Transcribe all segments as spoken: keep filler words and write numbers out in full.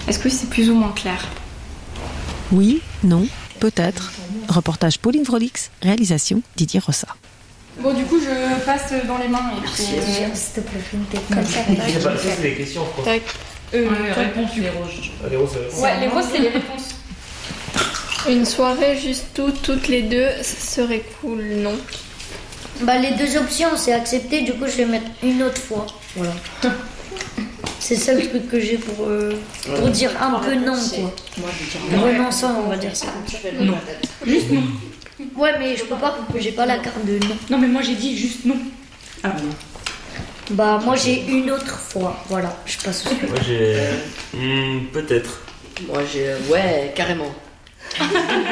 Est-ce que c'est plus ou moins clair? Oui, non, peut-être. Reportage Pauline Frolix, réalisation Didier Rossa. Bon, du coup, je passe dans les mains et puis... S'il te plaît, une tête comme ça. C'est pas ça, c'est les questions, je crois. Tac. Euh, les réponses, les roses. Ah, les roses, c'est les réponses. Ouais, les roses, c'est les réponses. Une soirée juste tout, toutes les deux, ça serait cool, non? Bah, les deux options, c'est accepté, du coup, je vais mettre une autre fois. Voilà. C'est ça le truc que j'ai pour, euh, pour dire un peu non, quoi. Moi, je dis non. Renonçant, on va dire ça. Non. Juste non. Ouais, mais je peux pas, parce que j'ai pas la carte de non. Non, mais moi, j'ai dit juste non. Ah, Bah, moi, j'ai une autre fois. Voilà, je passe au suivant. Moi j'ai. Hmm, peut-être. Moi j'ai. Ouais, carrément. Bon,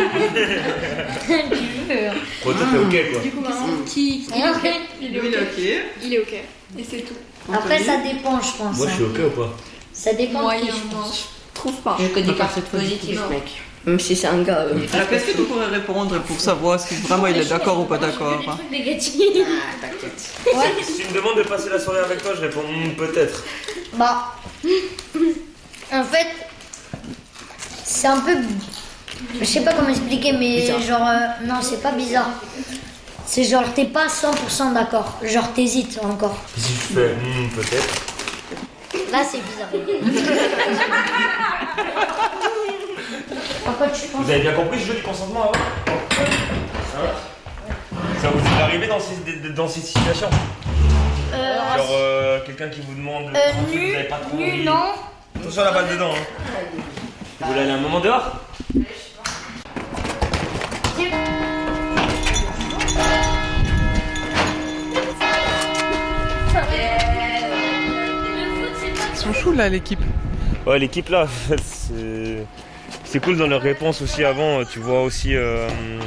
toi t'es ok quoi. Du coup, maintenant, qui, qui Et après, il est oui, ok. ok. Il est ok. Et c'est tout. après, ça dépend, je pense. Moi je suis hein. ok ou pas? Ça dépend de qui, Moyen, je non, pense. je trouve pas. J'ai que des cartes positives, mec. Même si c'est un gars. Euh, Alors, qu'est-ce que tu pourrais répondre pour savoir si vraiment il est d'accord ou pas d'accord? Des trucs négatifs. Ah, t'inquiète. Ouais. Si tu me demandes de passer la soirée avec toi, je réponds hmm, peut-être. Bah, en fait, c'est un peu. Je sais pas comment expliquer, mais Bizarre. genre. euh, non, c'est pas bizarre. C'est genre, t'es pas cent pour cent d'accord. Genre, t'hésites encore. Si je fais hmm, peut-être. Là, c'est bizarre. Pourquoi tu penses? Vous avez bien compris ce jeu du consentement avant? Ça va? Ça vous est arrivé dans ces, dans ces situations? Euh, Genre euh, quelqu'un qui vous demande euh, un truc que nu, vous avez pas trop nu, envie. non. Attention à la balle dedans. Hein. Vous voulez aller un moment dehors? Ils sont chauds là, l'équipe. Ouais, l'équipe là, c'est c'est cool dans leurs réponses aussi avant. Tu vois aussi euh,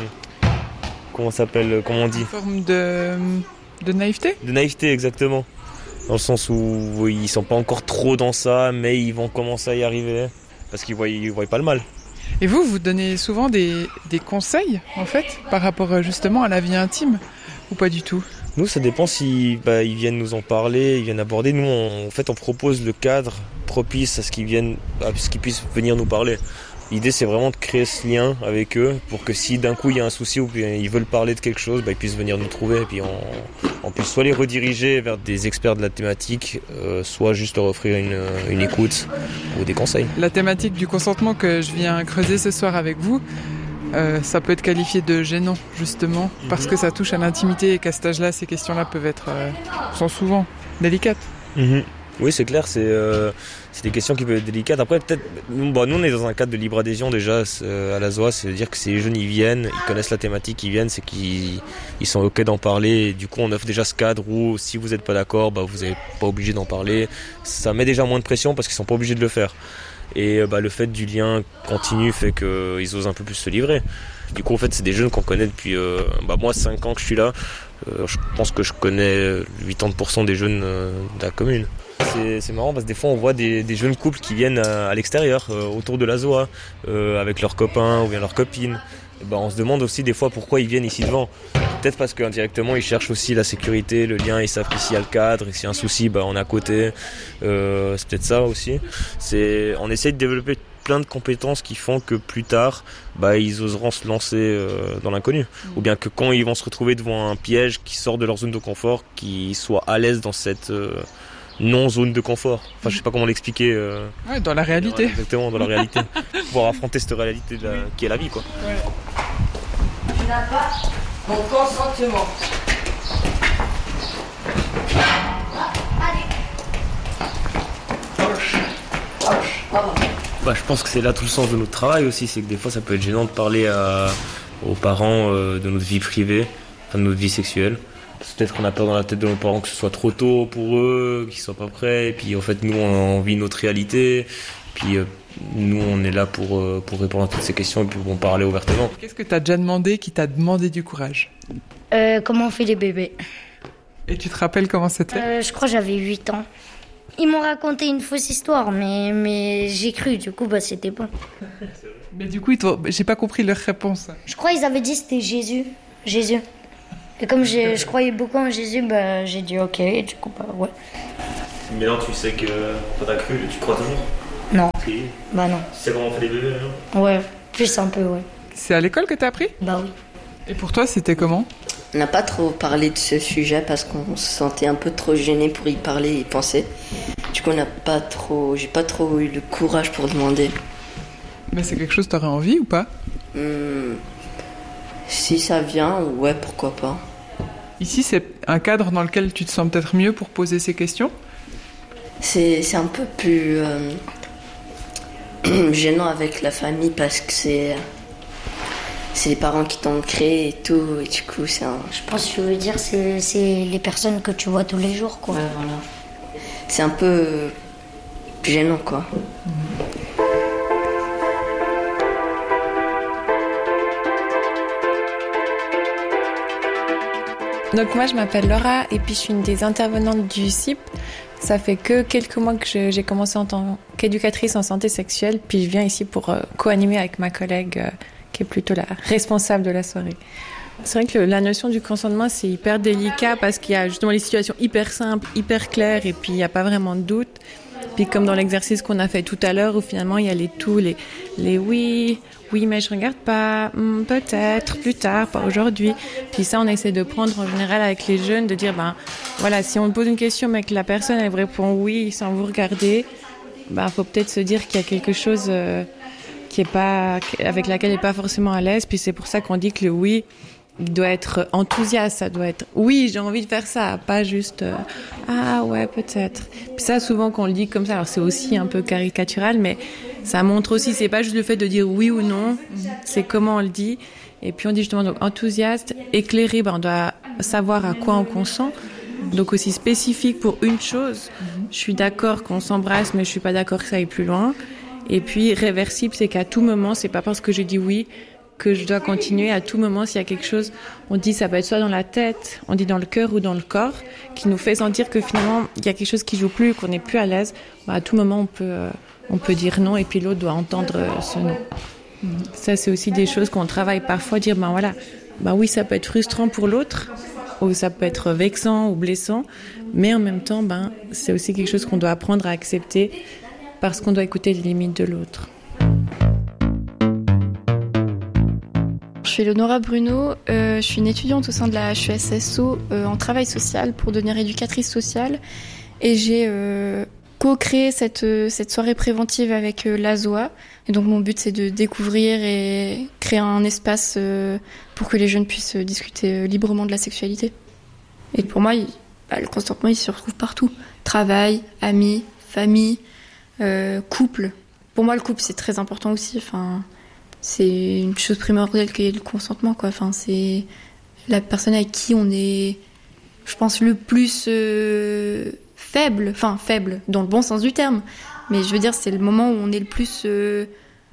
comment ça s'appelle, comment on dit? Une forme de, de naïveté. De naïveté, exactement. Dans le sens où ils sont pas encore trop dans ça, mais ils vont commencer à y arriver parce qu'ils voient, ils voient pas le mal. Et vous, vous donnez souvent des, des conseils, en fait, par rapport justement à la vie intime, ou pas du tout? Nous, ça dépend si bah, ils viennent nous en parler, ils viennent aborder. Nous, on, en fait, on propose le cadre propice à ce qu'ils viennent, à ce qu'ils puissent venir nous parler. L'idée, c'est vraiment de créer ce lien avec eux pour que si d'un coup il y a un souci ou bien ils veulent parler de quelque chose, bah, ils puissent venir nous trouver et puis on, on puisse soit les rediriger vers des experts de la thématique, euh, soit juste leur offrir une, une écoute ou des conseils. La thématique du consentement que je viens creuser ce soir avec vous, euh, ça peut être qualifié de gênant, justement, parce que ça touche à l'intimité et qu'à cet âge-là, ces questions-là peuvent être, euh, sont souvent délicates. Mm-hmm. Oui, c'est clair, c'est, euh, c'est des questions qui peuvent être délicates. Après, peut-être, nous, bon, nous on est dans un cadre de libre adhésion déjà euh, à la Z O A, c'est-à-dire que ces jeunes, ils viennent, ils connaissent la thématique, ils viennent, c'est qu'ils ils sont ok d'en parler. Et du coup, on offre déjà ce cadre où si vous n'êtes pas d'accord, bah, vous n'êtes pas obligé d'en parler. Ça met déjà moins de pression parce qu'ils sont pas obligés de le faire. Et bah, le fait du lien continu fait qu'ils osent un peu plus se livrer. Du coup, en fait, c'est des jeunes qu'on connaît depuis, euh, bah, moi, cinq ans que je suis là. Euh, je pense que je connais quatre-vingt-dix pour cent des jeunes euh, de la commune. C'est, c'est marrant parce que des fois on voit des, des jeunes couples qui viennent à, à l'extérieur, euh, autour de la Z O A, euh, avec leurs copains ou bien leurs copines. Et ben, on se demande aussi des fois pourquoi ils viennent ici devant. Peut-être parce qu'indirectement ils cherchent aussi la sécurité, le lien, ils savent qu'ici il y a le cadre, et s'il y a un souci, ben, on est à côté. Euh, c'est peut-être ça aussi. C'est, on essaye de développer plein de compétences qui font que plus tard, bah, ils oseront se lancer euh, dans l'inconnu. Ou bien que quand ils vont se retrouver devant un piège qui sort de leur zone de confort, qu'ils soient à l'aise dans cette euh, non-zone de confort. Enfin, je sais pas comment l'expliquer. Euh, Ouais, dans la réalité. Exactement, dans la réalité. Pouvoir affronter cette réalité de la- qui est la vie, quoi. Ouais. Tu n'as pas mon consentement. Bah, je pense que c'est là tout le sens de notre travail aussi, c'est que des fois ça peut être gênant de parler à, aux parents euh, de notre vie privée, enfin de notre vie sexuelle. C'est peut-être qu'on a peur dans la tête de nos parents que ce soit trop tôt pour eux, qu'ils soient pas prêts, et puis en fait nous on vit notre réalité, puis euh, nous on est là pour, euh, pour répondre à toutes ces questions et puis pour en parler ouvertement. Qu'est-ce que t'as déjà demandé qui t'a demandé du courage? Euh, comment on fait les bébés? Et tu te rappelles comment c'était? euh, Je crois que j'avais huit ans. Ils m'ont raconté une fausse histoire, mais, mais j'ai cru, du coup, bah, c'était bon. Mais du coup, ils t'ont- j'ai pas compris leur réponse. Je crois qu'ils avaient dit que c'était Jésus. Jésus. Et comme j'ai- je croyais beaucoup en Jésus, bah, j'ai dit ok, et du coup, bah ouais. Mais non, tu sais que quand t'as cru, tu crois toujours. Non. Si. Bah non. C'est comment on fait les bébés, hein. Ouais, plus un peu, ouais. C'est à l'école que t'as appris? Bah oui. Et pour toi, c'était comment? On n'a pas trop parlé de ce sujet parce qu'on se sentait un peu trop gêné pour y parler et y penser. Du coup, on n'a pas trop, j'ai pas trop eu le courage pour demander. Mais c'est quelque chose que t'aurais envie ou pas? Hum, si ça vient, ouais, pourquoi pas. Ici, c'est un cadre dans lequel tu te sens peut-être mieux pour poser ces questions? C'est, c'est un peu plus euh, gênant avec la famille parce que c'est, c'est les parents qui t'ont créé et tout. Et du coup, c'est un... Je pense que tu veux dire c'est c'est les personnes que tu vois tous les jours, quoi. Ouais, voilà. C'est un peu gênant, quoi. Donc moi je m'appelle Laura et puis je suis une des intervenantes du C I P. Ça fait que quelques mois que je, j'ai commencé en tant qu'éducatrice en santé sexuelle, puis je viens ici pour euh, co-animer avec ma collègue euh, qui est plutôt la responsable de la soirée. C'est vrai que le, la notion du consentement c'est hyper délicat parce qu'il y a justement les situations hyper simples, hyper claires et puis il n'y a pas vraiment de doute. Puis comme dans l'exercice qu'on a fait tout à l'heure où finalement il y a les tout, les, les oui, oui mais je regarde pas, hmm, peut-être, plus tard, pas aujourd'hui. Puis ça on essaie de prendre en général avec les jeunes, de dire ben voilà, si on pose une question mais que la personne elle répond oui sans vous regarder, ben faut peut-être se dire qu'il y a quelque chose euh, qui est pas, avec laquelle elle n'est pas forcément à l'aise. Puis c'est pour ça qu'on dit que le oui il doit être enthousiaste, ça doit être oui j'ai envie de faire ça, pas juste euh, ah ouais peut-être. Puis ça souvent qu'on le dit comme ça, alors c'est aussi un peu caricatural mais ça montre aussi, c'est pas juste le fait de dire oui ou non, c'est comment on le dit. Et puis on dit justement donc enthousiaste, éclairé, ben on doit savoir à quoi on consent, donc aussi spécifique pour une chose. Je suis d'accord qu'on s'embrasse mais je suis pas d'accord que ça aille plus loin. Et puis réversible, c'est qu'à tout moment, c'est pas parce que je dis oui que je dois continuer. À tout moment, s'il y a quelque chose, on dit ça peut être soit dans la tête, on dit dans le cœur ou dans le corps, qui nous fait sentir que finalement il y a quelque chose qui joue plus, qu'on n'est plus à l'aise. Bah, à tout moment, on peut, euh, on peut dire non et puis l'autre doit entendre euh, ce non. Mmh. Ça, c'est aussi des choses qu'on travaille parfois, dire ben voilà, ben oui, ça peut être frustrant pour l'autre, ou ça peut être vexant ou blessant, mais en même temps, ben c'est aussi quelque chose qu'on doit apprendre à accepter parce qu'on doit écouter les limites de l'autre. Je suis Eleonora Bruno, euh, je suis une étudiante au sein de la H E S S O euh, en travail social pour devenir éducatrice sociale et j'ai euh, co-créé cette, cette soirée préventive avec euh, l'A S O A. Et donc mon but c'est de découvrir et créer un espace euh, pour que les jeunes puissent discuter euh, librement de la sexualité. Et pour moi, il, bah, le consentement il se retrouve partout. Travail, amis, famille, euh, couple. Pour moi le couple c'est très important aussi, enfin... C'est une chose primordiale qui est le consentement, quoi. Enfin, c'est la personne avec qui on est, je pense, le plus euh, faible. Enfin, faible, dans le bon sens du terme. Mais je veux dire, c'est le moment où on est le plus euh,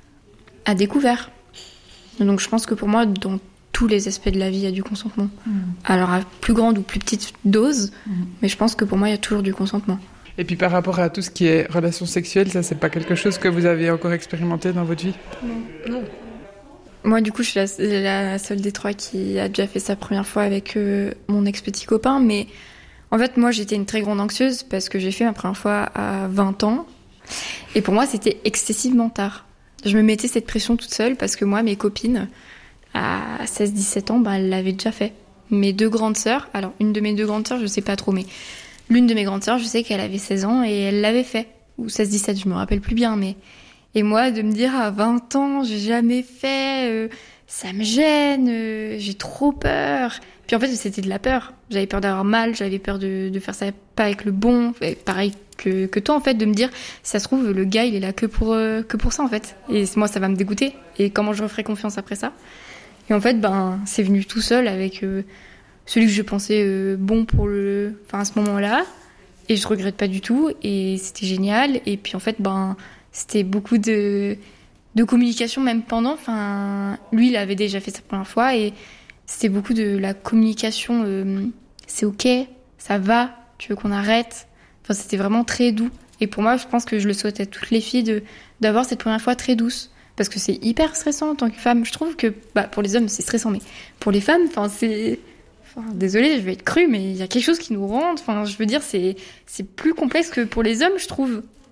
à découvert. Donc, je pense que pour moi, dans tous les aspects de la vie, il y a du consentement. Mmh. Alors, à plus grande ou plus petite dose, mmh. mais je pense que pour moi, il y a toujours du consentement. Et puis par rapport à tout ce qui est relations sexuelles, ça c'est pas quelque chose que vous avez encore expérimenté dans votre vie? Non. non. Moi du coup je suis la, la seule des trois qui a déjà fait sa première fois avec euh, mon ex-petit copain, mais en fait moi j'étais une très grande anxieuse parce que j'ai fait ma première fois à vingt ans et pour moi c'était excessivement tard. Je me mettais cette pression toute seule parce que moi mes copines à seize dix-sept ans bah, elles l'avaient déjà fait. Mes deux grandes sœurs, alors une de mes deux grandes sœurs je sais pas trop mais l'une de mes grandes sœurs, je sais qu'elle avait seize ans et elle l'avait fait. Ou seize dix-sept, je me rappelle plus bien. Mais... Et moi, de me dire à vingt ans, j'ai jamais fait, euh, ça me gêne, euh, j'ai trop peur. Puis en fait, c'était de la peur. J'avais peur d'avoir mal, j'avais peur de, de faire ça pas avec le bon. Et pareil que, que toi, en fait, de me dire, ça se trouve, le gars, il est là que pour, euh, que pour ça, en fait. Et moi, ça va me dégoûter. Et comment je referai confiance après ça? Et en fait, ben, c'est venu tout seul avec... Euh, celui que je pensais euh, bon pour le, enfin à ce moment-là, et je regrette pas du tout, et c'était génial. Et puis en fait, ben c'était beaucoup de de communication même pendant. Enfin, lui, il avait déjà fait sa première fois, et c'était beaucoup de la communication. Euh, c'est ok, ça va, tu veux qu'on arrête. Enfin, c'était vraiment très doux. Et pour moi, je pense que je le souhaite à toutes les filles de d'avoir cette première fois très douce, parce que c'est hyper stressant en tant que femme. Je trouve que, bah, pour les hommes c'est stressant, mais pour les femmes, enfin c'est Enfin, désolée, je vais être crue, mais il y a quelque chose qui nous rentre. Enfin, je veux dire, c'est, c'est plus complexe que pour les hommes, je trouve.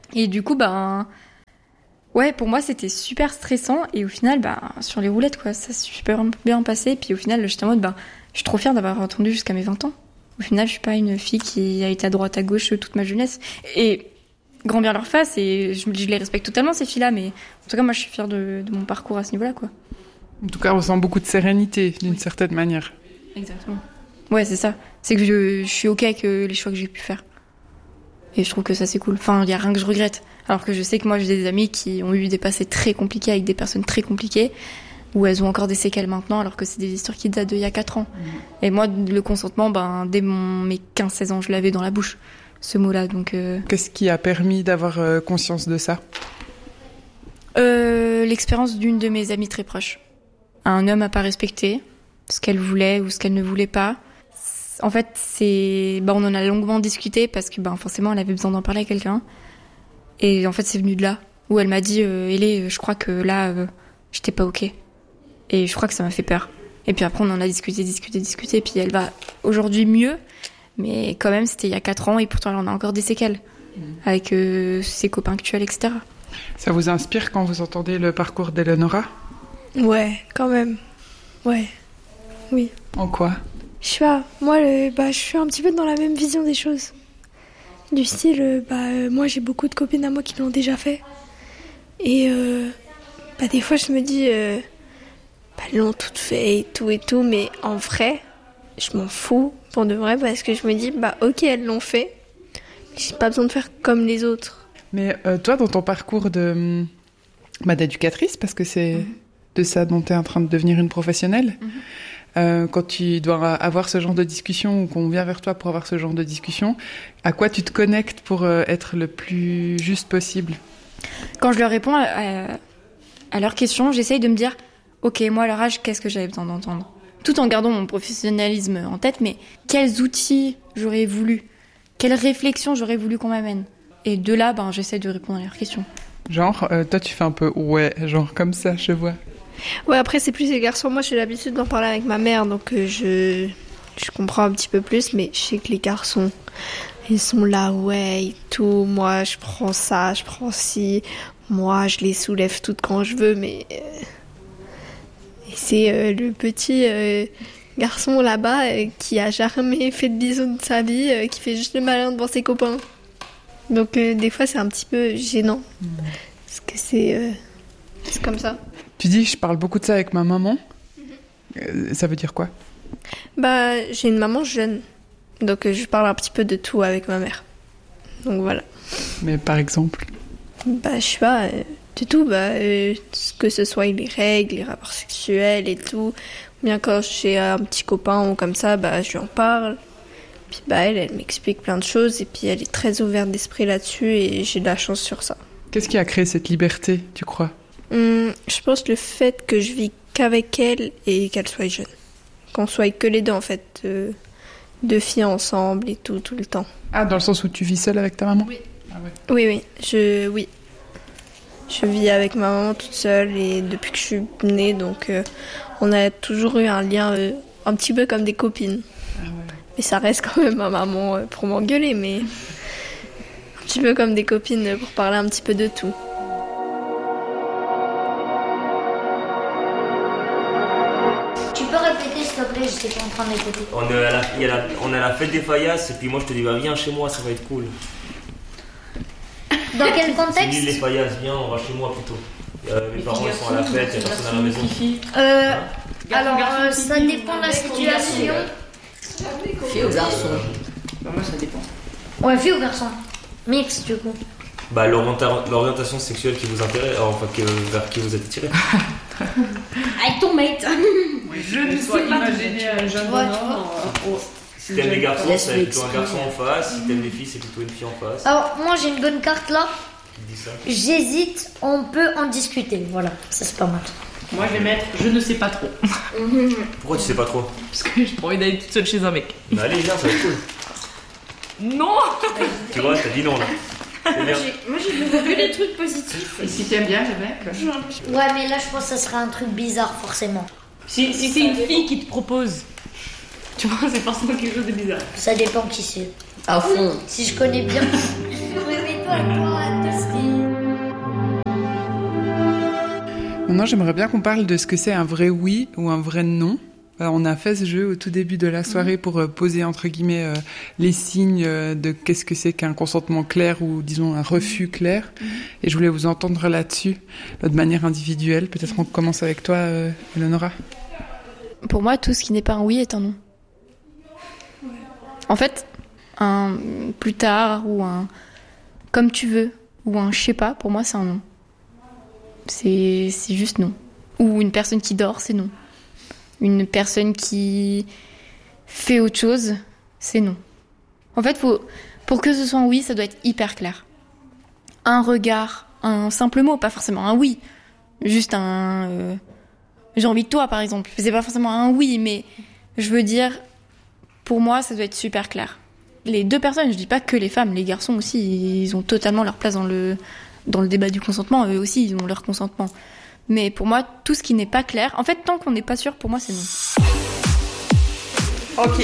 Et du coup, ben, ouais, pour moi, c'était super stressant. Et au final, ben, sur les roulettes, quoi, ça s'est super bien passé. Puis au final, j'étais en mode, ben, je suis trop fière d'avoir attendu jusqu'à mes vingt ans. Au final, je suis pas une fille qui a été à droite, à gauche toute ma jeunesse. Et grand bien leur face, et je, je les respecte totalement, ces filles-là. Mais en tout cas, moi, je suis fière de, de mon parcours à ce niveau-là, quoi. En tout cas, on ressent beaucoup de sérénité, d'une oui. certaine manière. Exactement. Ouais, c'est ça. C'est que je, je suis OK avec les choix que j'ai pu faire. Et je trouve que ça, c'est cool. Enfin, il n'y a rien que je regrette. Alors que je sais que moi, j'ai des amis qui ont eu des passés très compliqués avec des personnes très compliquées, où elles ont encore des séquelles maintenant, alors que c'est des histoires qui datent d'il y a quatre ans. Mmh. Et moi, le consentement, ben, dès mon, mes quinze seize ans, je l'avais dans la bouche, ce mot-là. Donc, euh... Qu'est-ce qui a permis d'avoir euh, conscience de ça ? euh, L'expérience d'une de mes amies très proches. Un homme n'a pas respecté ce qu'elle voulait ou ce qu'elle ne voulait pas. En fait, c'est, bah, on en a longuement discuté parce que, bah, forcément, elle avait besoin d'en parler à quelqu'un. Et en fait, c'est venu de là, où elle m'a dit, euh, Hélé, je crois que là, euh, j'étais pas OK. Et je crois que ça m'a fait peur. Et puis après, on en a discuté, discuté, discuté. Puis elle va aujourd'hui mieux. Mais quand même, c'était il y a quatre ans et pourtant, elle en a encore des séquelles. Mmh. Avec euh, ses copains actuels, et cetera. Ça vous inspire quand vous entendez le parcours d'Eleonora ? Ouais, quand même. Ouais. Oui. En quoi ? Je sais pas, moi, le, bah, je suis un petit peu dans la même vision des choses. Du style, bah, euh, moi, j'ai beaucoup de copines à moi qui l'ont déjà fait. Et euh, bah, des fois, je me dis, euh, bah, elles l'ont toutes fait et tout et tout, mais en vrai, je m'en fous pour de vrai parce que je me dis, bah, ok, elles l'ont fait, mais j'ai pas besoin de faire comme les autres. Mais euh, toi, dans ton parcours de, bah, d'éducatrice, parce que c'est mmh. de ça dont tu es en train de devenir une professionnelle, mmh. Euh, quand tu dois avoir ce genre de discussion ou qu'on vient vers toi pour avoir ce genre de discussion, à quoi tu te connectes pour euh, être le plus juste possible ? Quand je leur réponds à, à, à leurs questions, j'essaye de me dire « Ok, moi à leur âge, qu'est-ce que j'avais besoin d'entendre ?» Tout en gardant mon professionnalisme en tête, mais quels outils j'aurais voulu ? Quelles réflexions j'aurais voulu qu'on m'amène ? Et de là, ben, j'essaye de répondre à leurs questions. Genre, euh, toi tu fais un peu « ouais », genre comme ça, je vois. Ouais, après, c'est plus les garçons. Moi, j'ai l'habitude d'en parler avec ma mère, donc euh, je, je comprends un petit peu plus, mais je sais que les garçons, ils sont là, ouais, et tout. Moi, je prends ça, je prends ci. Moi, je les soulève toutes quand je veux, mais... Euh, et c'est euh, le petit euh, garçon là-bas euh, qui a jamais fait de bisous de sa vie, euh, qui fait juste le malin devant ses copains. Donc, euh, des fois, c'est un petit peu gênant. Mmh. Parce que c'est, euh, c'est comme ça. Tu dis, je parle beaucoup de ça avec ma maman. Euh, ça veut dire quoi ? Bah, j'ai une maman jeune. Donc, euh, je parle un petit peu de tout avec ma mère. Donc, voilà. Mais par exemple ? Bah, je sais pas, euh, de tout. Bah, euh, que ce soit les règles, les rapports sexuels et tout. Ou bien quand j'ai un petit copain ou comme ça, bah, je lui en parle. Puis, bah, elle, elle m'explique plein de choses. Et puis, elle est très ouverte d'esprit là-dessus. Et j'ai de la chance sur ça. Qu'est-ce qui a créé cette liberté, tu crois ? Hum, je pense le fait que je vis qu'avec elle et qu'elle soit jeune. Qu'on soit que les deux, en fait, euh, deux filles ensemble et tout, tout le temps. Ah, dans le sens où tu vis seule avec ta maman ? Oui. Ah ouais. Oui, oui, je, oui. Je vis avec ma maman toute seule et depuis que je suis née, donc euh, on a toujours eu un lien euh, un petit peu comme des copines. Ah ouais. Mais ça reste quand même ma maman euh, pour m'engueuler, mais un petit peu comme des copines pour parler un petit peu de tout. J'étais pas en train d'écouter. On est à la, il y a la, on est à la fête des Fayas et puis moi je te dis bah viens chez moi, ça va être cool. Dans quel contexte ? C'est nul les Fayas, viens, on va chez moi plutôt. Euh, mes parents ils sont à la fête, il y a personne à la maison. Euh, alors euh, ça dépend de la situation. Fille ou garçon ? Bah, moi ça dépend. Ouais, fille ou garçon. Mix du coup. Bah l'orienta- l'orientation sexuelle qui vous intéresse, enfin que, vers qui vous êtes attiré. Avec ton mate. Je ne sais pas. Imaginer un jeune bonhomme. Si t'aimes les garçons, c'est plutôt un garçon en face. Si t'aimes les filles, c'est plutôt une fille en face. Alors moi j'ai une bonne carte là. Dis ça. J'hésite, on peut en discuter. Voilà, ça c'est pas mal. Moi je vais mettre je ne sais pas trop. Pourquoi tu sais pas trop ? Parce que j'ai pas envie d'aller toute seule chez un mec. Bah allez, viens, ça va être cool. Non. Tu vois, t'as dit non là. Moi j'ai, moi, j'ai vu des trucs positifs. Et si t'aimes bien le mec ? Ouais, mais là je pense que ça serait un truc bizarre forcément. Si, si c'est une fille qui te propose, tu vois, c'est forcément quelque chose de bizarre. Ça dépend qui c'est. À fond. Si je connais bien. Oui, mais toi, toi, Maintenant, j'aimerais bien qu'on parle de ce que c'est un vrai oui ou un vrai non. Euh, on a fait ce jeu au tout début de la soirée pour euh, poser, entre guillemets, euh, les signes euh, de qu'est-ce que c'est qu'un consentement clair ou, disons, un refus clair. Et je voulais vous entendre là-dessus, de manière individuelle. Peut-être qu'on commence avec toi, euh, Eleonora. Pour moi, tout ce qui n'est pas un oui est un non. En fait, un plus tard ou un comme tu veux ou un je sais pas, pour moi, c'est un non. C'est, c'est juste non. Ou une personne qui dort, c'est non. Une personne qui fait autre chose, c'est non. En fait, faut, pour que ce soit un oui, ça doit être hyper clair. Un regard, un simple mot, pas forcément un oui. Juste un... Euh, j'ai envie de toi, par exemple. C'est pas forcément un oui, mais je veux dire, pour moi, ça doit être super clair. Les deux personnes, je dis pas que les femmes, les garçons aussi, ils ont totalement leur place dans le... dans le débat du consentement, eux aussi, ils ont leur consentement. Mais pour moi, tout ce qui n'est pas clair, en fait, tant qu'on n'est pas sûr, pour moi, c'est non. Ok.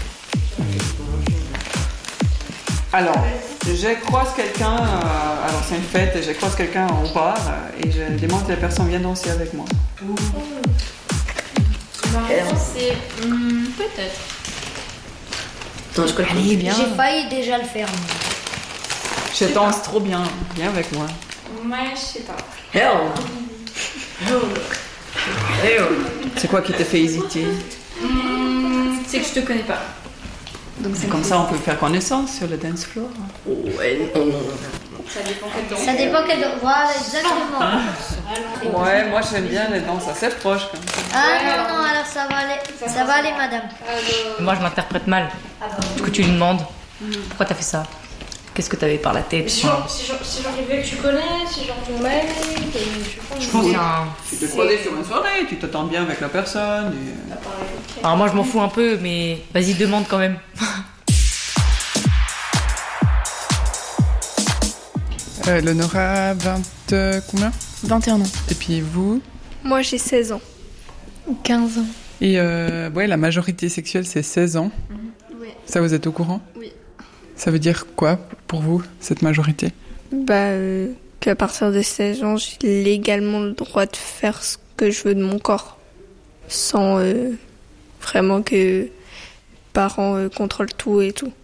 Alors, je croise quelqu'un, euh, alors c'est une fête, je croise quelqu'un au bar euh, et je demande si la personne vient danser avec moi. Ma réponse, c'est hmm, peut-être. Non, je connais. Allez, bien. J'ai failli déjà le faire. Je danse trop bien, viens avec moi. Ouais, je sais pas. Hell. C'est quoi qui t'a fait hésiter? Mmh, c'est que je te connais pas. Donc c'est comme ça, on peut faire connaissance sur le dance floor. Ouais, non, non. Ça dépend quel danse. Ça dépend quel danse. Voilà, exactement. Ouais, moi j'aime bien les danses assez proches. Comme ça. Ah non, non, alors ça va aller, ça, ça va aller, madame. Moi, je m'interprète mal. Du coup, tu lui demandes pourquoi t'as fait ça. Qu'est-ce que t'avais par la tête? Si genre, si genre, si genre que tu connais, si genre ton mec, je Je pense que c'est un... Tu te croisais sur une soirée, tu t'entends bien avec la personne. Et... Alors moi, je m'en fous un peu, mais vas-y, demande quand même. euh, Eleonora, vingt... Euh, combien? vingt et un ans. Et puis vous? Moi, j'ai seize ans. quinze ans. Et euh, ouais, la majorité sexuelle, c'est seize ans. Mmh. Oui. Ça, vous êtes au courant? Oui. Ça veut dire quoi pour vous, cette majorité? Bah, euh, qu'à partir de seize ans, j'ai légalement le droit de faire ce que je veux de mon corps. Sans euh, vraiment que les parents euh, contrôlent tout et tout.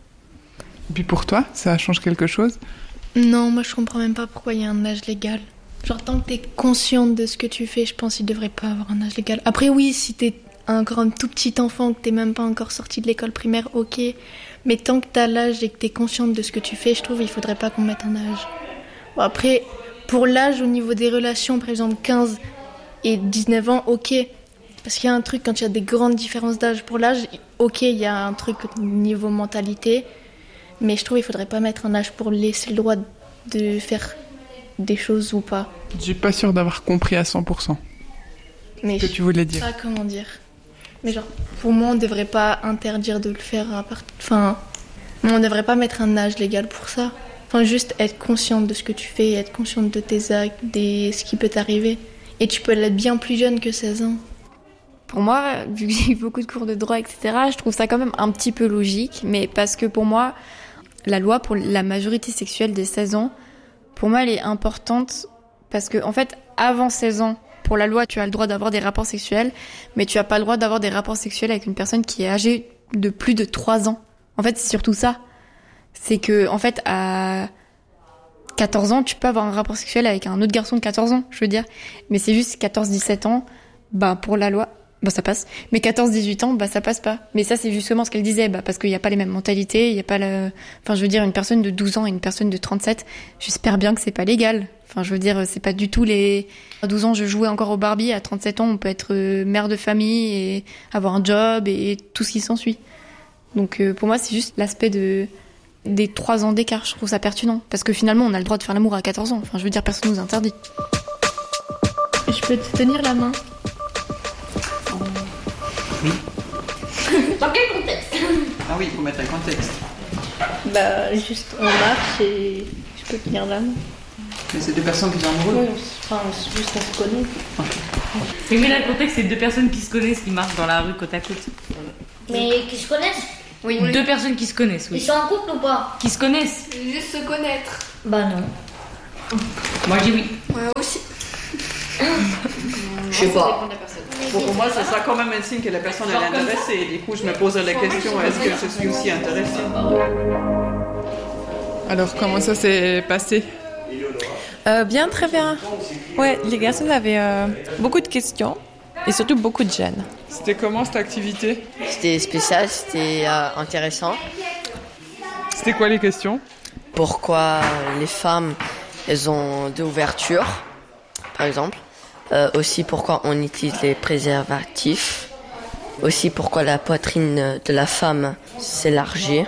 Et puis pour toi, ça change quelque chose? Non, moi je comprends même pas pourquoi il y a un âge légal. Genre tant que t'es consciente de ce que tu fais, je pense qu'il devrait pas avoir un âge légal. Après oui, si t'es un grand tout petit enfant, que t'es même pas encore sorti de l'école primaire, ok. Mais tant que t'as l'âge et que t'es consciente de ce que tu fais, je trouve qu'il faudrait pas qu'on mette un âge. Bon, après, pour l'âge au niveau des relations, par exemple quinze et dix-neuf ans, ok. Parce qu'il y a un truc, quand il y a des grandes différences d'âge pour l'âge, ok, il y a un truc au niveau mentalité. Mais je trouve qu'il faudrait pas mettre un âge pour laisser le droit de faire des choses ou pas. Je suis pas sûre d'avoir compris à cent pour cent Mais ce que tu voulais dire. Ah, comment dire? Mais genre, pour moi, on devrait pas interdire de le faire à part... Enfin, on devrait pas mettre un âge légal pour ça. Enfin, juste être consciente de ce que tu fais, être consciente de tes actes, de ce qui peut t'arriver. Et tu peux l'être bien plus jeune que seize ans. Pour moi, vu que j'ai eu beaucoup de cours de droit, et cetera, je trouve ça quand même un petit peu logique. Mais parce que pour moi, la loi pour la majorité sexuelle des seize ans, pour moi, elle est importante parce que, en fait, avant seize ans, pour la loi, tu as le droit d'avoir des rapports sexuels, mais tu n'as pas le droit d'avoir des rapports sexuels avec une personne qui est âgée de plus de trois ans. En fait, c'est surtout ça. C'est que, en fait, à quatorze ans, tu peux avoir un rapport sexuel avec un autre garçon de quatorze ans, je veux dire. Mais c'est juste quatorze dix-sept ans, bah, pour la loi, bah, ça passe. Mais quatorze dix-huit ans, bah, ça passe pas. Mais ça, c'est justement ce qu'elle disait, bah, parce qu'il n'y a pas les mêmes mentalités, il y a pas le, enfin, je veux dire, une personne de douze ans et une personne de trente-sept, j'espère bien que c'est pas légal. Enfin, je veux dire, c'est pas du tout les... À douze ans, je jouais encore au Barbie. À trente-sept ans, on peut être mère de famille et avoir un job et tout ce qui s'ensuit. Donc, euh, pour moi, c'est juste l'aspect de... des trois ans d'écart. Je trouve ça pertinent. Parce que finalement, on a le droit de faire l'amour à quatorze ans. Enfin, je veux dire, personne nous interdit. Je peux te tenir la main? Oui. Dans quel contexte? Ah oui, il faut mettre un contexte. Bah, juste on marche et je peux tenir la main. Mais c'est deux personnes qui sont amoureuses. Oui, enfin, juste on se connaît. Mais mais là, le contexte, c'est deux personnes qui se connaissent, qui marchent dans la rue côte à côte. Mais qui se connaissent? Oui, deux personnes qui se connaissent, oui. Ils sont en couple ou pas? Qui se connaissent? Juste se connaître. Bah non. Moi, je dis oui. Moi aussi. Je sais pas. Bon, pour moi, ça sera quand même un signe que la personne est intéressée. Du coup, je me pose la question, est-ce que je suis aussi intéressée? Alors, comment ça s'est passé? Euh, bien, très bien. Ouais, les garçons avaient euh, beaucoup de questions et surtout beaucoup de gêne. C'était comment cette activité? C'était spécial, c'était euh, intéressant. C'était quoi les questions? Pourquoi les femmes, elles ont deux ouvertures, par exemple. Euh, aussi pourquoi on utilise les préservatifs. Aussi pourquoi la poitrine de la femme s'élargit.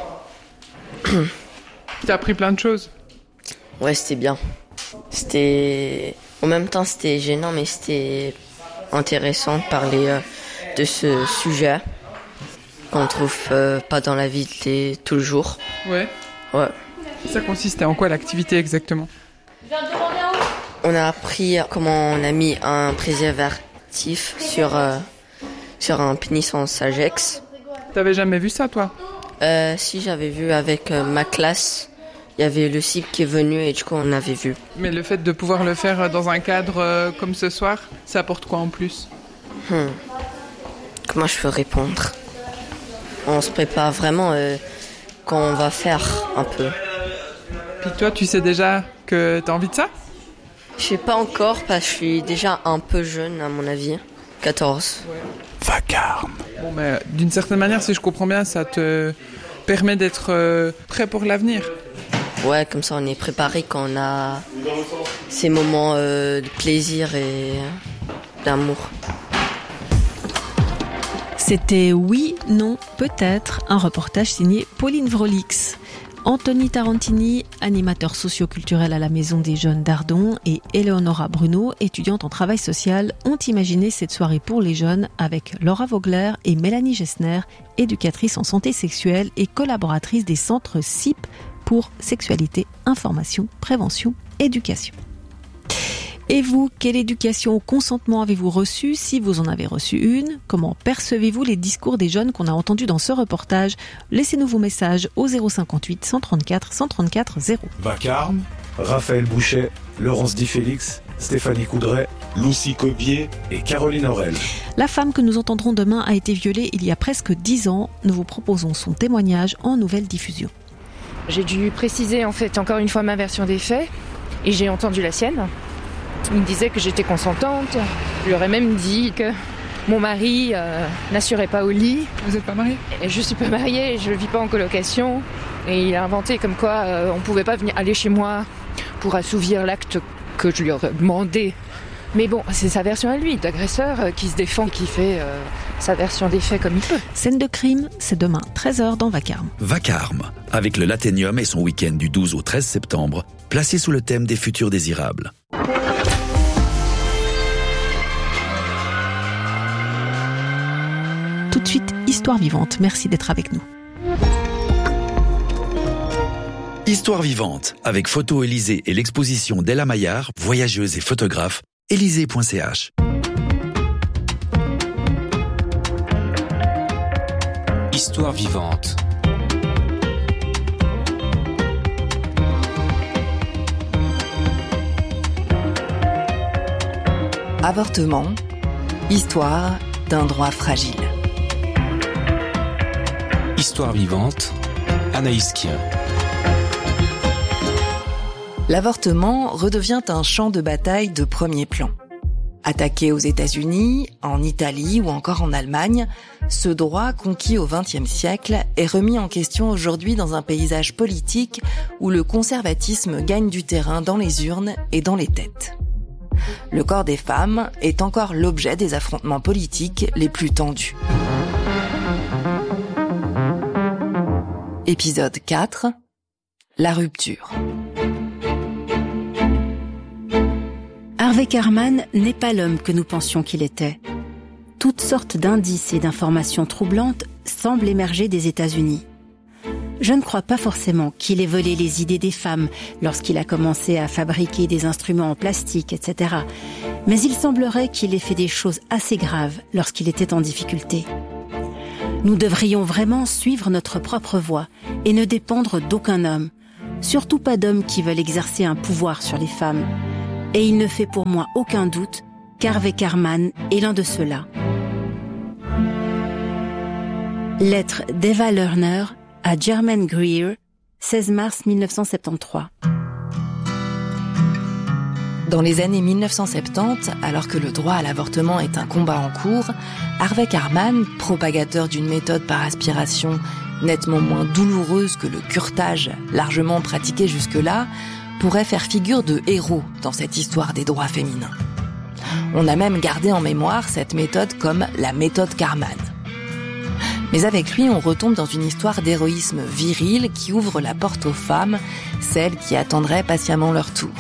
T'as appris plein de choses? Ouais, c'était bien. C'était... En même temps, c'était gênant, mais c'était intéressant de parler euh, de ce sujet qu'on trouve euh, pas dans la vie de tous les jours. Ouais. Ouais. Ça consistait en quoi l'activité exactement? On a appris comment on a mis un préservatif sur, euh, sur un pénis en sagex. T'avais jamais vu ça, toi? euh, Si, j'avais vu avec euh, ma classe. Il y avait le cible qui est venu et du coup on avait vu. Mais le fait de pouvoir le faire dans un cadre euh, comme ce soir, ça apporte quoi en plus? hmm. Comment je peux répondre? On se prépare vraiment euh, quand on va faire un peu. Puis toi, tu sais déjà que t'as envie de ça? Je sais pas encore parce que je suis déjà un peu jeune à mon avis. quatorze. Ouais. Vacarme. Bon, mais d'une certaine manière, si je comprends bien, ça te permet d'être euh, prêt pour l'avenir. Ouais, comme ça on est préparé quand on a ces moments euh, de plaisir et d'amour. C'était Oui, non, peut-être, un reportage signé Pauline Vrolix. Anthony Tarantini, animateur socio-culturel à la Maison des Jeunes d'Ardon, et Eleonora Bruno, étudiante en travail social, ont imaginé cette soirée pour les jeunes avec Laura Vogler et Mélanie Gessner, éducatrice en santé sexuelle et collaboratrice des centres S I P pour sexualité, information, prévention, éducation. Et vous, quelle éducation au consentement avez-vous reçu? Si vous en avez reçu une, comment percevez-vous les discours des jeunes qu'on a entendus dans ce reportage? Laissez-nous vos messages au zéro cinquante-huit cent trente-quatre cent trente-quatre zéro. Vacarme, Raphaël Bouchet, Laurence Di Félix, Stéphanie Coudray, Lucie Cobier et Caroline Aurel. La femme que nous entendrons demain a été violée il y a presque dix ans. Nous vous proposons son témoignage en nouvelle diffusion. J'ai dû préciser en fait encore une fois ma version des faits et j'ai entendu la sienne. Il me disait que j'étais consentante. Je lui aurais même dit que mon mari euh, n'assurait pas au lit. Vous n'êtes pas mariée? Et je suis pas mariée, je ne vis pas en colocation. Et il a inventé comme quoi euh, on ne pouvait pas venir aller chez moi pour assouvir l'acte que je lui aurais demandé. Mais bon, c'est sa version à lui, d'agresseur euh, qui se défend, qui fait euh, sa version des faits comme il peut. Scène de crime, c'est demain, treize heures dans Vacarme. Vacarme, avec le Lathénium et son week-end du douze au treize septembre, placé sous le thème des futurs désirables. Tout de suite, Histoire vivante. Merci d'être avec nous. Histoire vivante, avec Photo Élysée et l'exposition d'Ella Maillard, voyageuse et photographe, élysée point c h. Histoire vivante. Avortement, histoire d'un droit fragile. Histoire vivante, Anaïs Kien. L'avortement redevient un champ de bataille de premier plan. Attaqué aux États-Unis, en Italie ou encore en Allemagne, ce droit conquis au vingtième siècle est remis en question aujourd'hui dans un paysage politique où le conservatisme gagne du terrain dans les urnes et dans les têtes. Le corps des femmes est encore l'objet des affrontements politiques les plus tendus. Épisode quatre. La rupture. Harvey Karman n'est pas l'homme que nous pensions qu'il était. Toutes sortes d'indices et d'informations troublantes semblent émerger des États-Unis. Je ne crois pas forcément qu'il ait volé les idées des femmes lorsqu'il a commencé à fabriquer des instruments en plastique, et cetera. Mais il semblerait qu'il ait fait des choses assez graves lorsqu'il était en difficulté. Nous devrions vraiment suivre notre propre voie et ne dépendre d'aucun homme, surtout pas d'hommes qui veulent exercer un pouvoir sur les femmes. Et il ne fait pour moi aucun doute qu'Harvey Karman est l'un de ceux-là. Lettre d'Eva Lerner à Germaine Greer, seize mars mille neuf cent soixante-treize. Dans les années mille neuf cent soixante-dix, alors que le droit à l'avortement est un combat en cours, Harvey Karman, propagateur d'une méthode par aspiration nettement moins douloureuse que le curetage largement pratiqué jusque-là, pourrait faire figure de héros dans cette histoire des droits féminins. On a même gardé en mémoire cette méthode comme la méthode Karman. Mais avec lui, on retombe dans une histoire d'héroïsme viril qui ouvre la porte aux femmes, celles qui attendraient patiemment leur tour.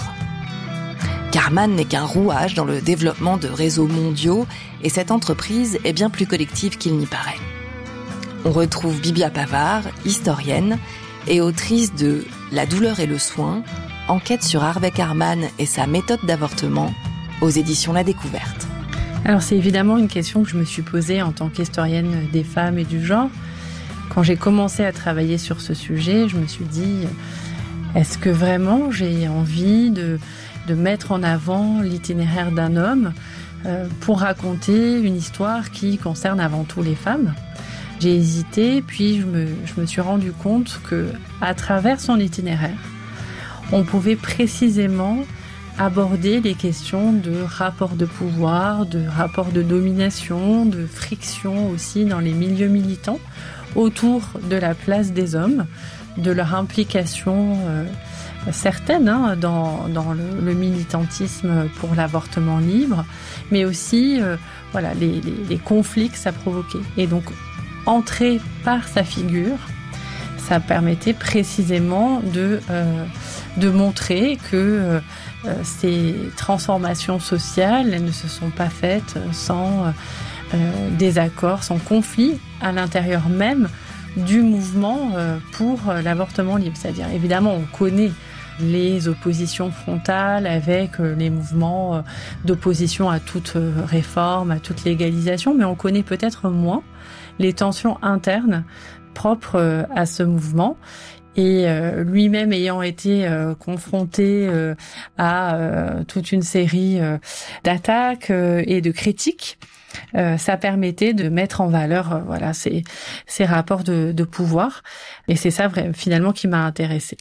Karman n'est qu'un rouage dans le développement de réseaux mondiaux et cette entreprise est bien plus collective qu'il n'y paraît. On retrouve Bibia Pavard, historienne et autrice de La douleur et le soin, enquête sur Harvey Karman et sa méthode d'avortement aux éditions La Découverte. Alors c'est évidemment une question que je me suis posée en tant qu'historienne des femmes et du genre. Quand j'ai commencé à travailler sur ce sujet, je me suis dit, est-ce que vraiment j'ai envie de, de mettre en avant l'itinéraire d'un homme euh, pour raconter une histoire qui concerne avant tout les femmes ? J'ai hésité, puis je me, je me suis rendu compte que, à travers son itinéraire, on pouvait précisément aborder les questions de rapport de pouvoir, de rapport de domination, de friction aussi dans les milieux militants autour de la place des hommes, de leur implication euh, certaine hein, dans, dans le, le militantisme pour l'avortement libre, mais aussi euh, voilà, les, les, les conflits que ça provoquait. Et donc, entrer par sa figure, ça permettait précisément de, euh, de montrer que euh, ces transformations sociales, elles ne se sont pas faites sans euh, désaccord, sans conflit à l'intérieur même du mouvement euh, pour l'avortement libre. C'est-à-dire, évidemment, on connaît les oppositions frontales avec euh, les mouvements euh, d'opposition à toute euh, réforme, à toute légalisation, mais on connaît peut-être moins les tensions internes propres euh, à ce mouvement. Et euh, lui-même ayant été euh, confronté euh, à euh, toute une série euh, d'attaques euh, et de critiques, euh, ça permettait de mettre en valeur euh, voilà ces, ces rapports de, de pouvoir. Et c'est ça finalement qui m'a intéressée.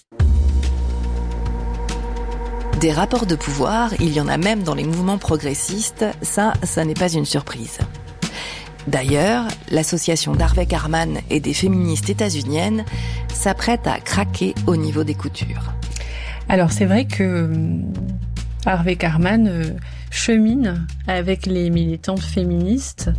Des rapports de pouvoir, il y en a même dans les mouvements progressistes, ça, ça n'est pas une surprise. D'ailleurs, l'association d'Harvey Karman et des féministes états-uniennes s'apprête à craquer au niveau des coutures. Alors c'est vrai que Harvey Karman chemine avec les militantes féministes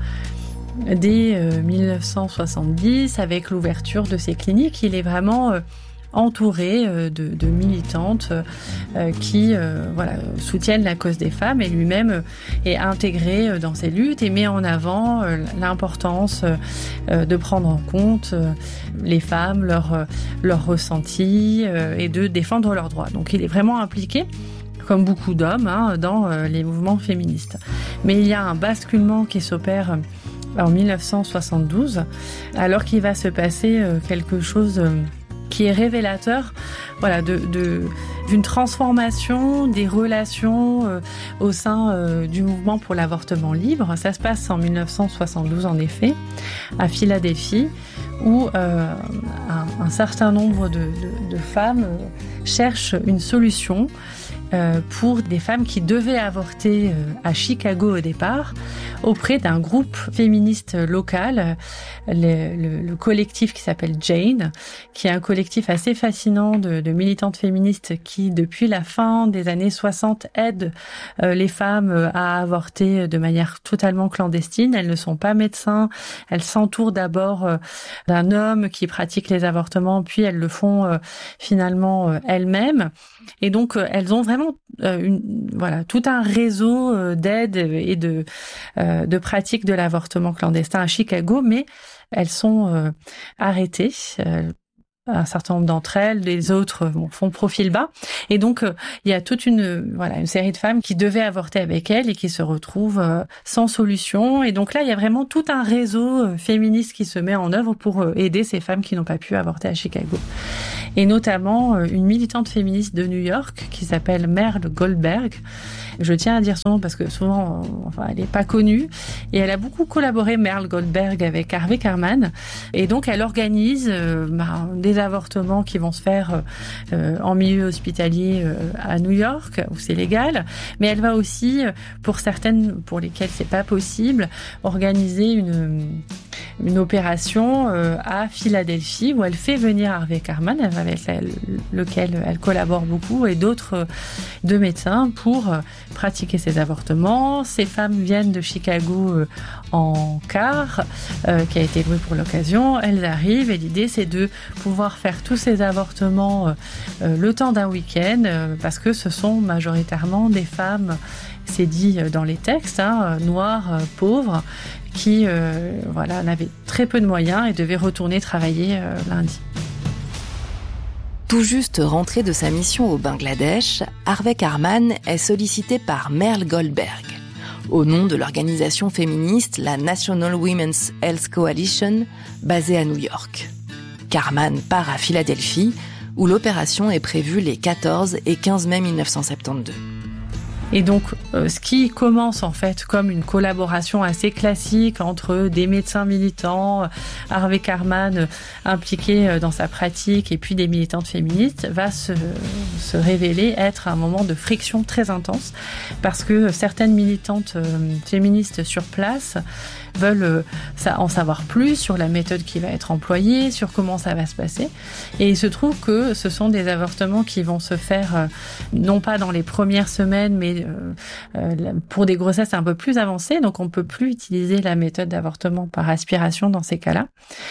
dès mille neuf cent soixante-dix avec l'ouverture de ses cliniques. Il est vraiment entouré de, de militantes euh, qui euh, voilà, soutiennent la cause des femmes et lui-même est intégré dans ces luttes et met en avant euh, l'importance euh, de prendre en compte euh, les femmes, leurs leur ressentis euh, et de défendre leurs droits. Donc il est vraiment impliqué, comme beaucoup d'hommes, hein, dans euh, les mouvements féministes. Mais il y a un basculement qui s'opère en mille neuf cent soixante-douze, alors qu'il va se passer euh, quelque chose euh, qui est révélateur voilà, de, de, d'une transformation des relations euh, au sein euh, du mouvement pour l'avortement libre. Ça se passe en mille neuf cent soixante-douze, en effet, à Philadelphie, où euh, un, un certain nombre de, de, de femmes euh, cherchent une solution euh, pour des femmes qui devaient avorter euh, à Chicago au départ, auprès d'un groupe féministe local, le, le, le collectif qui s'appelle Jane, qui est un collectif assez fascinant de, de militantes féministes qui, depuis la fin des années soixante, aident euh, les femmes à avorter de manière totalement clandestine. Elles ne sont pas médecins, elles s'entourent d'abord euh, d'un homme qui pratique les avortements, puis elles le font euh, finalement euh, elles-mêmes. Et donc, euh, elles ont vraiment euh, une, voilà, tout un réseau euh, d'aide et de euh, de pratique de l'avortement clandestin à Chicago, mais elles sont euh, arrêtées. Euh, un certain nombre d'entre elles, les autres bon, font profil bas. Et donc, euh, il y a toute une voilà une série de femmes qui devaient avorter avec elles et qui se retrouvent euh, sans solution. Et donc là, il y a vraiment tout un réseau euh, féministe qui se met en œuvre pour euh, aider ces femmes qui n'ont pas pu avorter à Chicago. Et notamment euh, une militante féministe de New York qui s'appelle Merle Goldberg, Je tiens à dire son nom parce que souvent, enfin, elle n'est pas connue. Et elle a beaucoup collaboré, Merle Goldberg, avec Harvey Karman. Et donc, elle organise euh, bah, des avortements qui vont se faire euh, en milieu hospitalier euh, à New York, où c'est légal. Mais elle va aussi, pour certaines pour lesquelles c'est pas possible, organiser une, une opération euh, à Philadelphie où elle fait venir Harvey Karman, avec lequel elle collabore beaucoup, et d'autres deux médecins pour pratiquer ces avortements. Ces femmes viennent de Chicago euh, en car, euh, qui a été loué pour l'occasion. Elles arrivent et l'idée c'est de pouvoir faire tous ces avortements euh, euh, le temps d'un week-end, euh, parce que ce sont majoritairement des femmes, c'est dit dans les textes, hein, noires, euh, pauvres, qui euh, voilà, n'avaient très peu de moyens et devaient retourner travailler euh, lundi. Tout juste rentré de sa mission au Bangladesh, Harvey Karman est sollicité par Merle Goldberg, au nom de l'organisation féministe la National Women's Health Coalition, basée à New York. Karman part à Philadelphie, où l'opération est prévue les quatorze et quinze mai mille neuf cent soixante-douze. Et donc, euh, ce qui commence en fait comme une collaboration assez classique entre des médecins militants, Harvey Karman euh, impliqué dans sa pratique, et puis des militantes féministes, va se, se révéler être un moment de friction très intense, parce que certaines militantes euh, féministes sur place veulent euh, ça, en savoir plus sur la méthode qui va être employée, sur comment ça va se passer. Et il se trouve que ce sont des avortements qui vont se faire euh, non pas dans les premières semaines, mais euh, euh, pour des grossesses un peu plus avancées. Donc on peut plus utiliser la méthode d'avortement par aspiration dans ces cas-là.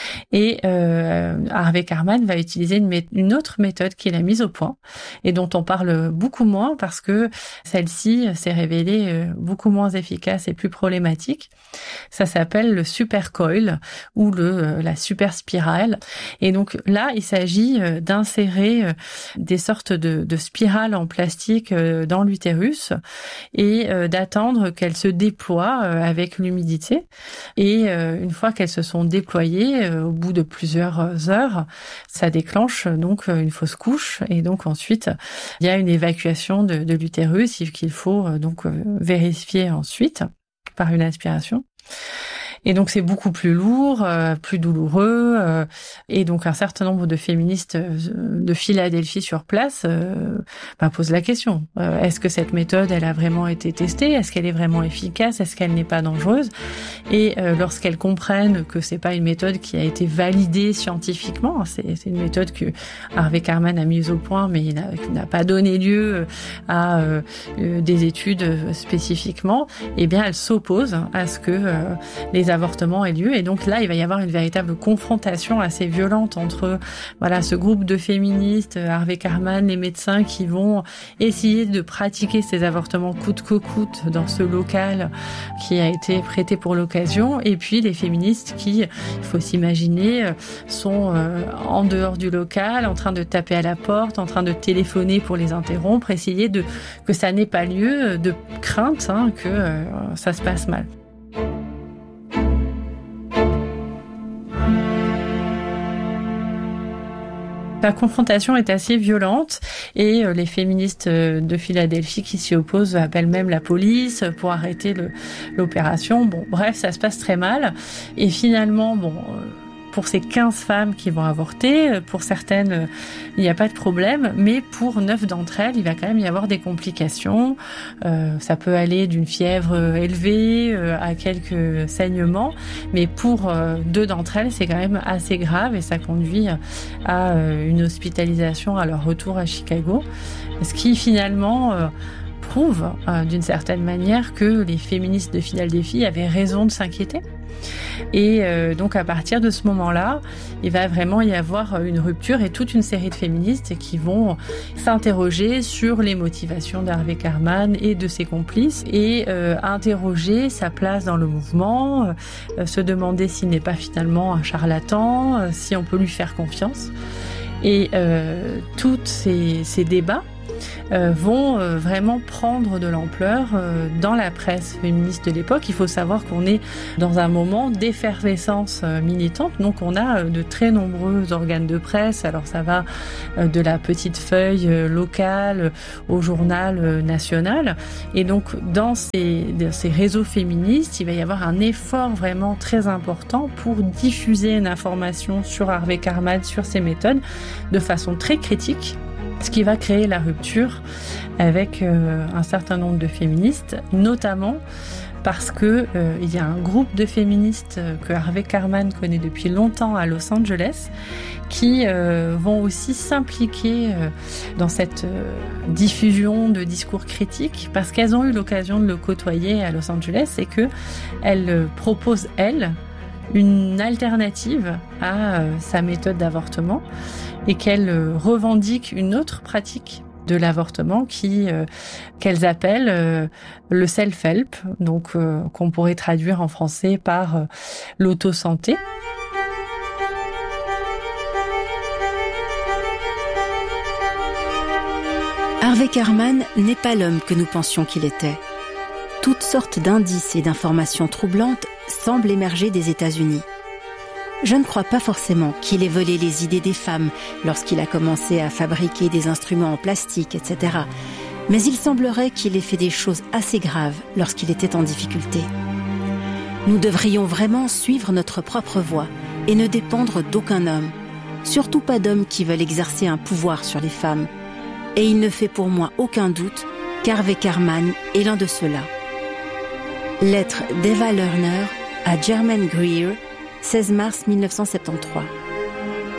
Et euh, Harvey Karman va utiliser une, mé- une autre méthode qu'il a mise au point et dont on parle beaucoup moins, parce que celle-ci s'est révélée euh, beaucoup moins efficace et plus problématique. Ça s'appelle le super coil ou le la super spirale. Et donc là, il s'agit d'insérer des sortes de, de spirales en plastique dans l'utérus et d'attendre qu'elles se déploient avec l'humidité. Et une fois qu'elles se sont déployées, au bout de plusieurs heures, ça déclenche donc une fausse couche. Et donc ensuite, il y a une évacuation de, de l'utérus qu'il faut donc vérifier ensuite par une aspiration. Et donc c'est beaucoup plus lourd, euh, plus douloureux, euh, et donc un certain nombre de féministes de Philadelphie sur place euh, bah, posent la question. Euh, est-ce que cette méthode, elle a vraiment été testée? Est-ce qu'elle est vraiment efficace? Est-ce qu'elle n'est pas dangereuse? Et euh, lorsqu'elles comprennent que c'est pas une méthode qui a été validée scientifiquement, c'est, c'est une méthode que Harvey Karman a mise au point, mais il n'a, qui n'a pas donné lieu à euh, des études spécifiquement, eh bien elles s'opposent à ce que euh, les avortements aient lieu. Et donc là, il va y avoir une véritable confrontation assez violente entre voilà ce groupe de féministes, Harvey Karman, les médecins qui vont essayer de pratiquer ces avortements coûte que coûte dans ce local qui a été prêté pour l'occasion, et puis les féministes qui, il faut s'imaginer, sont euh, en dehors du local, en train de taper à la porte, en train de téléphoner pour les interrompre, essayer de que ça n'ait pas lieu, de crainte hein, que euh, ça se passe mal. La confrontation est assez violente et les féministes de Philadelphie qui s'y opposent appellent même la police pour arrêter le, l'opération. Bon, bref, ça se passe très mal. Et finalement, bon, pour ces quinze femmes qui vont avorter, pour certaines, il n'y a pas de problème, mais pour neuf d'entre elles, il va quand même y avoir des complications. Euh, ça peut aller d'une fièvre élevée euh, à quelques saignements, mais pour euh, deux d'entre elles, c'est quand même assez grave et ça conduit à euh, une hospitalisation à leur retour à Chicago, ce qui finalement euh, prouve euh, d'une certaine manière que les féministes de Philadelphie avaient raison de s'inquiéter. Et euh, donc à partir de ce moment-là, il va vraiment y avoir une rupture et toute une série de féministes qui vont s'interroger sur les motivations d'Harvey Karman et de ses complices et euh, interroger sa place dans le mouvement, euh, se demander s'il n'est pas finalement un charlatan, euh, si on peut lui faire confiance. Et euh, tous ces, ces débats euh, vont euh, vraiment prendre de l'ampleur euh, dans la presse féministe de l'époque. Il faut savoir qu'on est dans un moment d'effervescence euh, militante, donc on a euh, de très nombreux organes de presse. Alors ça va euh, de la petite feuille euh, locale euh, au journal euh, national, et donc dans ces, dans ces réseaux féministes, il va y avoir un effort vraiment très important pour diffuser une information sur Harvey Karman, sur ses méthodes, de façon très critique, ce qui va créer la rupture avec euh, un certain nombre de féministes, notamment parce que euh, il y a un groupe de féministes que Harvey Karman connaît depuis longtemps à Los Angeles qui euh, vont aussi s'impliquer euh, dans cette euh, diffusion de discours critiques parce qu'elles ont eu l'occasion de le côtoyer à Los Angeles et que elles euh, proposent, elles, une alternative à euh, sa méthode d'avortement et qu'elles euh, revendiquent une autre pratique de l'avortement qui euh, qu'elles appellent euh, le self-help, donc euh, qu'on pourrait traduire en français par euh, l'auto-santé. Harvey Karman n'est pas l'homme que nous pensions qu'il était. Toutes sortes d'indices et d'informations troublantes semblent émerger des États-Unis. Je ne crois pas forcément qu'il ait volé les idées des femmes lorsqu'il a commencé à fabriquer des instruments en plastique, et cetera. Mais il semblerait qu'il ait fait des choses assez graves lorsqu'il était en difficulté. Nous devrions vraiment suivre notre propre voie et ne dépendre d'aucun homme, surtout pas d'hommes qui veulent exercer un pouvoir sur les femmes. Et il ne fait pour moi aucun doute qu'Harvey Karman est l'un de ceux-là. Lettre d'Eva Lerner à Germaine Greer, seize mars mille neuf cent soixante-treize.